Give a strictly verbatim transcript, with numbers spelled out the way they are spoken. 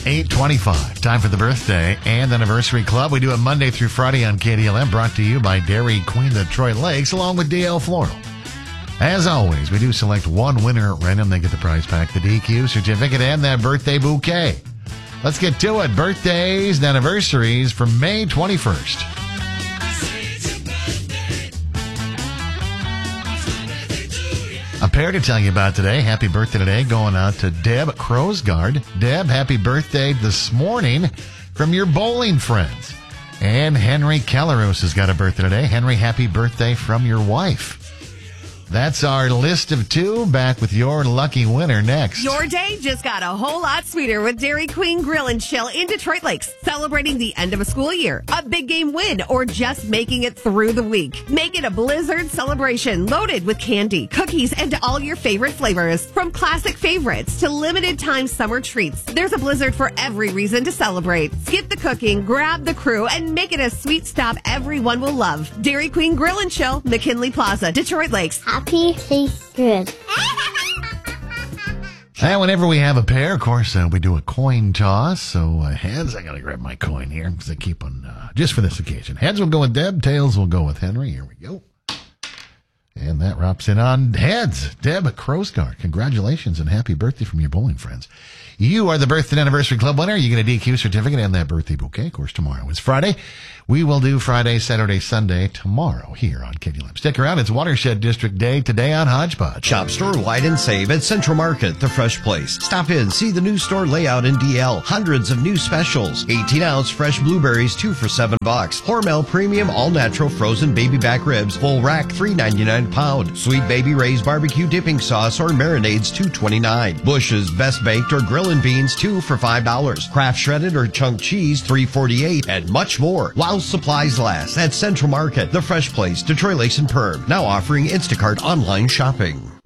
eight twenty-five. Time for the birthday and anniversary club. We do it Monday through Friday on K D L M, brought to you by Dairy Queen Detroit Lakes, along with D L Floral. As always, we do select one winner at random. They get the prize pack, the D Q certificate, and that birthday bouquet. Let's get to it. Birthdays and anniversaries from May twenty-first. A pair to tell you about today. Happy birthday today going out to Deb Crowsgard. Deb, happy birthday this morning from your bowling friends. And Henry Kelleros has got a birthday today. Henry, happy birthday from your wife. That's our list of two. Back with your lucky winner next. Your day just got a whole lot sweeter with Dairy Queen Grill and Chill in Detroit Lakes. Celebrating the end of a school year, a big game win, or just making it through the week. Make it a Blizzard celebration loaded with candy, cookies, and all your favorite flavors. From classic favorites to limited time summer treats, there's a Blizzard for every reason to celebrate. Skip the cooking, grab the crew, and make it a sweet stop everyone will love. Dairy Queen Grill and Chill, McKinley Plaza, Detroit Lakes. Happy, tastes good. And whenever we have a pair, of course, uh, we do a coin toss. So uh, heads, I got to grab my coin here because I keep on, uh, just for this occasion. Heads will go with Deb, tails will go with Henry. Here we go. And that wraps it on heads. Deb Crowsgard, congratulations and happy birthday from your bowling friends. You are the birthday and anniversary club winner. You get a D Q certificate and that birthday bouquet. Of course, tomorrow is Friday. We will do Friday, Saturday, Sunday tomorrow here on K D L M. Stick around. It's Watershed District Day today on Hodgepodge. Shop store-wide and save at Central Market, the fresh place. Stop in, see the new store layout in D L. Hundreds of new specials. eighteen ounce fresh blueberries, two for seven bucks. Hormel Premium all-natural frozen baby back ribs, full rack, three ninety-nine a pound. Sweet Baby Ray's barbecue dipping sauce or marinades, two twenty-nine. Bush's best baked or grill and beans, two for five dollars. Kraft shredded or chunk cheese, three forty-eight, and much more. While supplies last at Central Market, the fresh place, Detroit Lakes and Perm. Now offering Instacart online shopping.